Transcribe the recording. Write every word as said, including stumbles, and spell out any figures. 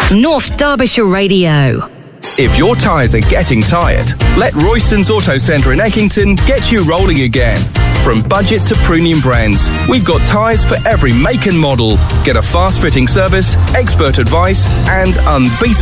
North Derbyshire Radio. If your tyres are getting tired, let Royston's Auto Centre in Eckington get you rolling again. From budget to premium brands, we've got tyres for every make and model. Get a fast-fitting service, expert advice, and unbeatable